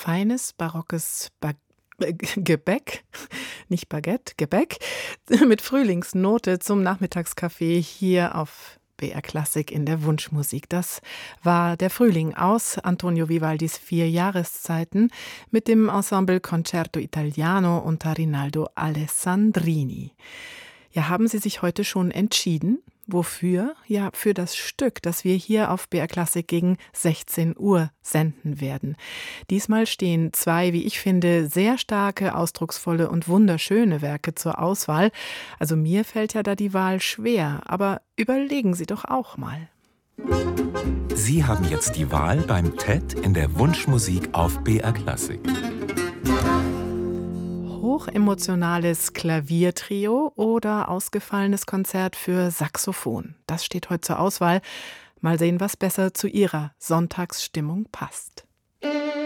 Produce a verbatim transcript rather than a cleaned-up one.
feines, barockes Ba- äh, Gebäck, nicht Baguette, Gebäck, mit Frühlingsnote zum Nachmittagskaffee hier auf B R Klassik in der Wunschmusik. Das war der Frühling aus Antonio Vivaldis Vier Jahreszeiten mit dem Ensemble Concerto Italiano unter Rinaldo Alessandrini. Ja, haben Sie sich heute schon entschieden? Wofür? Ja, für das Stück, das wir hier auf B R Klassik gegen sechzehn Uhr senden werden. Diesmal stehen zwei, wie ich finde, sehr starke, ausdrucksvolle und wunderschöne Werke zur Auswahl. Also mir fällt ja da die Wahl schwer, aber überlegen Sie doch auch mal. Sie haben jetzt die Wahl beim T E D in der Wunschmusik auf B R Klassik. Hochemotionales Klaviertrio oder ausgefallenes Konzert für Saxophon. Das steht heute zur Auswahl. Mal sehen, was besser zu Ihrer Sonntagsstimmung passt.